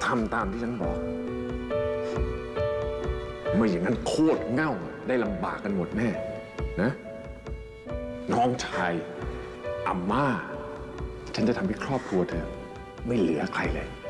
ทำตามที่ฉันบอกไม่อย่างนั้นโคตรเง่าได้ลำบากกันหมดแน่นะน้องชายอาม่าฉันจะทำให้ครอบครัวเธอไม่เหลือใครเลย